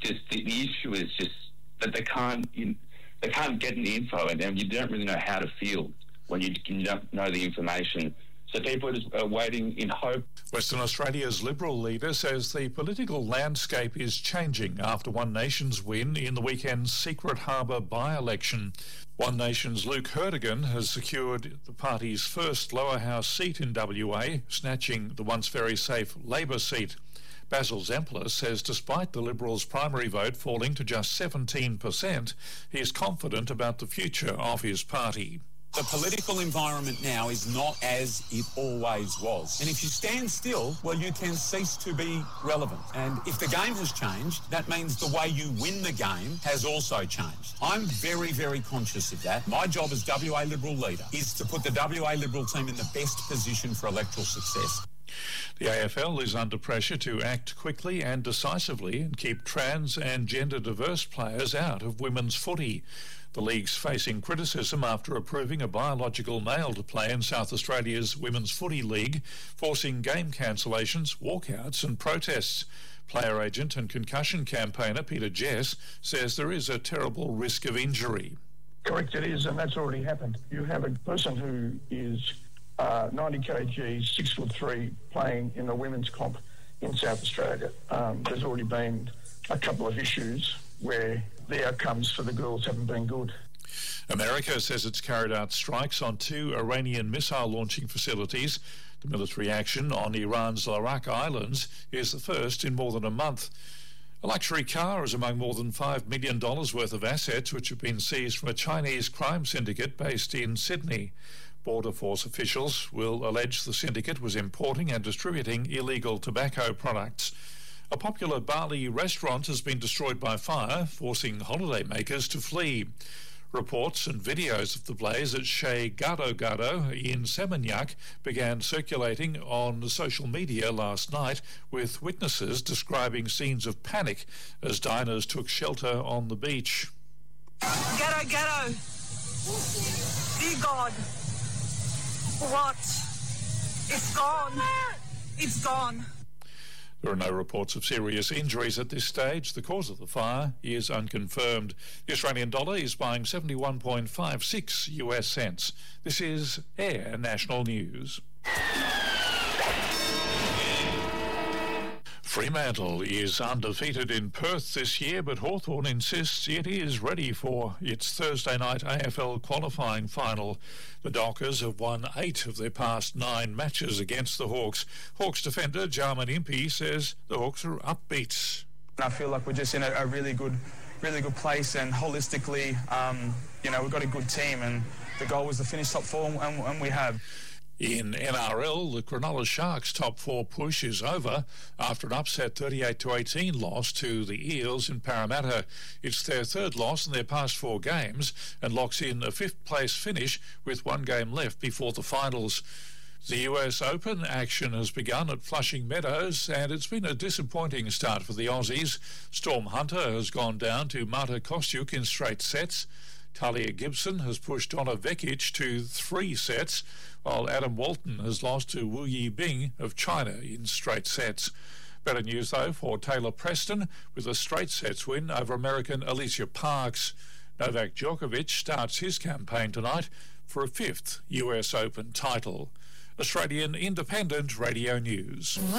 just the issue is just that they can't get any info, and you don't really know how to feel when you don't know the information. So people are just waiting in hope. Western Australia's Liberal leader says the political landscape is changing after One Nation's win in the weekend's Secret Harbour by-election. One Nation's Luke Hertigan has secured the party's first lower house seat in WA, snatching the once very safe Labor seat. Basil Zempler says despite the Liberals' primary vote falling to just 17%, he is confident about the future of his party. The political environment now is not as it always was. And if you stand still, well, you can cease to be relevant. And if the game has changed, that means the way you win the game has also changed. I'm very, very conscious of that. My job as WA Liberal leader is to put the WA Liberal team in the best position for electoral success. The AFL is under pressure to act quickly and decisively and keep trans and gender diverse players out of women's footy. The league's facing criticism after approving a biological male to play in South Australia's Women's Footy League, forcing game cancellations, walkouts and protests. Player agent and concussion campaigner Peter Jess says there is a terrible risk of injury. Correct, it is, and that's already happened. You have a person who is 90 kg, 6'3", playing in the women's comp in South Australia. There's already been a couple of issues where the outcomes for the girls haven't been good. America says it's carried out strikes on 2 Iranian missile launching facilities. The military action on Iran's Larak Islands is the first in more than a month. A luxury car is among more than $5 million worth of assets which have been seized from a Chinese crime syndicate based in Sydney. Border Force officials will allege the syndicate was importing and distributing illegal tobacco products. A popular Bali restaurant has been destroyed by fire, forcing holidaymakers to flee. Reports and videos of the blaze at Chez Gado Gado in Seminyak began circulating on social media last night, with witnesses describing scenes of panic as diners took shelter on the beach. Gado Gado! Dear God! What? It's gone! It's gone! There are no reports of serious injuries at this stage. The cause of the fire is unconfirmed. The Australian dollar is buying 71.56 US cents. This is Air National News. Fremantle is undefeated in Perth this year, but Hawthorn insists it is ready for its Thursday night AFL qualifying final. The Dockers have won 8 of their past 9 matches against the Hawks. Hawks defender Jarman Impey says the Hawks are upbeat. I feel like we're just in a really good place, and holistically, we've got a good team, and the goal was to finish top 4, and we have. In NRL, the Cronulla Sharks' top 4 push is over after an upset 38-18 loss to the Eels in Parramatta. It's their 3rd loss in their past 4 games and locks in a 5th place finish with 1 game left before the finals. The US Open action has begun at Flushing Meadows, and it's been a disappointing start for the Aussies. Storm Hunter has gone down to Marta Kostyuk in straight sets. Talia Gibson has pushed Donna Vekic to 3 sets, while Adam Walton has lost to Wu Yibing of China in straight sets. Better news, though, for Taylor Preston with a straight sets win over American Alicia Parks. Novak Djokovic starts his campaign tonight for a 5th US Open title. Australian Independent Radio News.